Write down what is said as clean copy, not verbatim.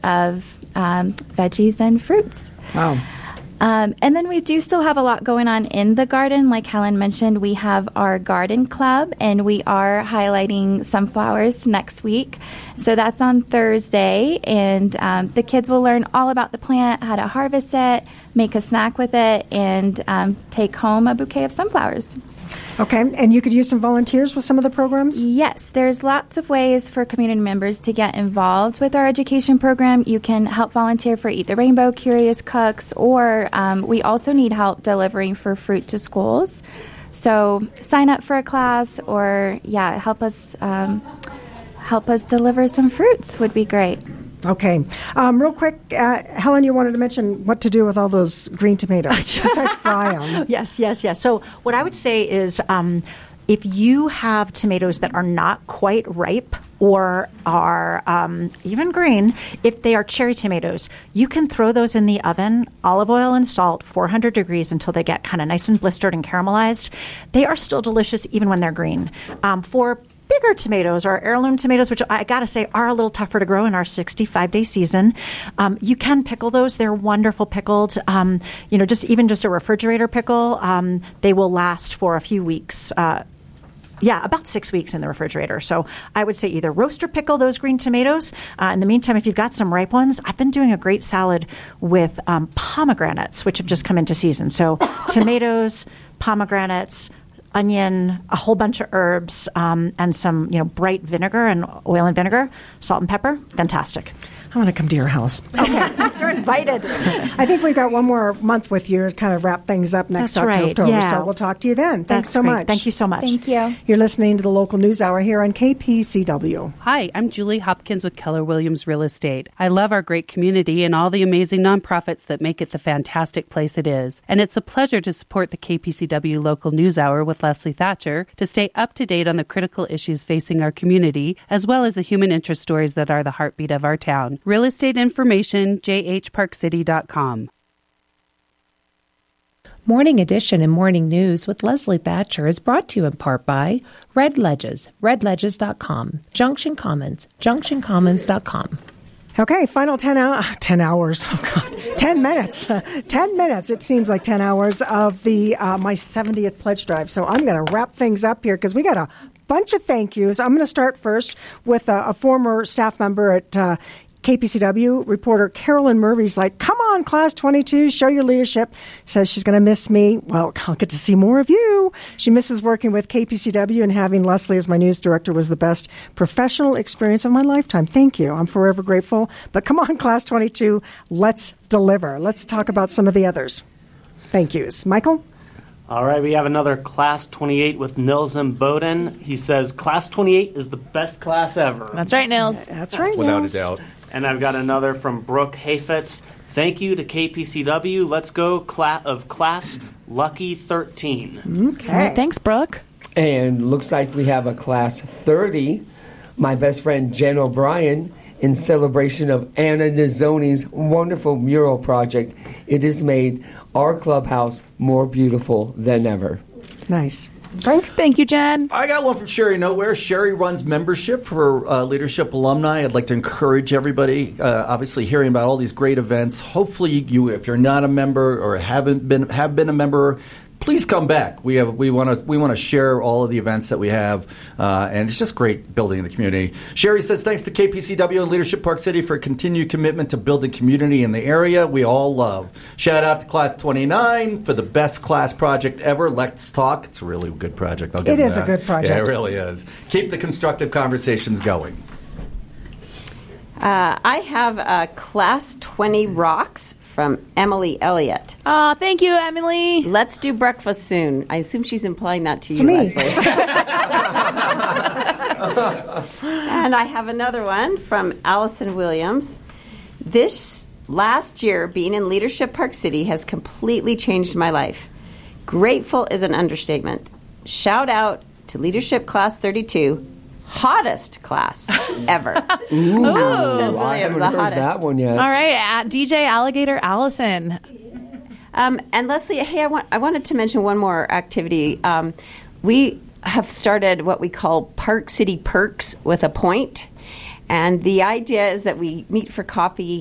of veggies and fruits. Wow. And then we do still have a lot going on in the garden. Like Helen mentioned, we have our garden club, and we are highlighting sunflowers next week. So that's on Thursday, and the kids will learn all about the plant, how to harvest it, make a snack with it, and take home a bouquet of sunflowers. Okay, and you could use some volunteers with some of the programs? Yes, there's lots of ways for community members to get involved with our education program. You can help volunteer for Eat the Rainbow, Curious Cooks, or we also need help delivering for fruit to schools. So sign up for a class, or help us deliver some fruits would be great. Okay. Real quick, Helen, you wanted to mention what to do with all those green tomatoes besides fry them. Yes. So what I would say is if you have tomatoes that are not quite ripe or are even green, if they are cherry tomatoes, you can throw those in the oven, olive oil and salt, 400 degrees until they get kind of nice and blistered and caramelized. They are still delicious even when they're green. For bigger tomatoes or heirloom tomatoes, which I got to say are a little tougher to grow in our 65-day season, you can pickle those. They're wonderful pickled. Just a refrigerator pickle, they will last for a few weeks. About 6 weeks in the refrigerator. So I would say either roast or pickle those green tomatoes. In the meantime, if you've got some ripe ones, I've been doing a great salad with pomegranates, which have just come into season. So tomatoes, pomegranates, onion, a whole bunch of herbs, and some, bright vinegar and oil and vinegar, salt and pepper. Fantastic. I want to come to your house. Okay, you're invited. I think we've got one more month with you to kind of wrap things up next October. Yeah. So we'll talk to you then. Thanks so much. Thank you so much. Thank you. You're listening to the Local News Hour here on KPCW. Hi, I'm Julie Hopkins with Keller Williams Real Estate. I love our great community and all the amazing nonprofits that make it the fantastic place it is. And it's a pleasure to support the KPCW Local News Hour with Leslie Thatcher to stay up to date on the critical issues facing our community, as well as the human interest stories that are the heartbeat of our town. Real estate information, jhparkcity.com. Morning Edition and Morning News with Leslie Thatcher is brought to you in part by Red Ledges, redledges.com, Junction Commons, junctioncommons.com. Okay, final 10 hours. Oh, God. 10 minutes. 10 minutes. It seems like 10 hours of the my 70th pledge drive. So I'm going to wrap things up here because we got a bunch of thank yous. I'm going to start first with a former staff member at KPCW, reporter Carolyn Murphy's like, come on, Class 22, show your leadership. Says she's going to miss me. Well, I'll get to see more of you. She misses working with KPCW, and having Leslie as my news director was the best professional experience of my lifetime. Thank you. I'm forever grateful. But come on, Class 22, let's deliver. Let's talk about some of the others. Thank yous. Michael? All right, we have another Class 28 with Nils and Bowden. He says, Class 28 is the best class ever. That's right, Nils. That's right, Without Nils. a doubt. And I've got another from Brooke Hayfetz. Thank you to KPCW. Let's go class Lucky 13. Okay. All right, thanks, Brooke. And looks like we have a Class 30. My best friend Jen O'Brien in celebration of Anna Nizzoni's wonderful mural project. It has made our clubhouse more beautiful than ever. Nice. Frank? Thank you, Jen. I got one from Sherry Nowhere. Sherry runs membership for Leadership Alumni. I'd like to encourage everybody, obviously hearing about all these great events. Hopefully you, if you're not a member or have been a member, please come back. We want to share all of the events that we have, and it's just great building the community. Sherry says, thanks to KPCW and Leadership Park City for continued commitment to building community in the area we all love. Shout out to Class 29 for the best class project ever. Let's Talk. It's a really good project. I'll give It them is that. a good project. Yeah, it really is. Keep the constructive conversations going. I have Class 20 Rocks from Emily Elliott. Oh, thank you, Emily. Let's do breakfast soon. I assume she's implying that to you, me. Leslie. And I have another one from Allison Williams. This last year, being in Leadership Park City has completely changed my life. Grateful is an understatement. Shout out to Leadership Class 32. Hottest class ever. Ooh, Allison I Williams, haven't the heard hottest. that one yet. All right, at DJ Alligator Allison. And Leslie, hey, I wanted to mention one more activity. We have started what we call Park City Perks with a point. And the idea is that we meet for coffee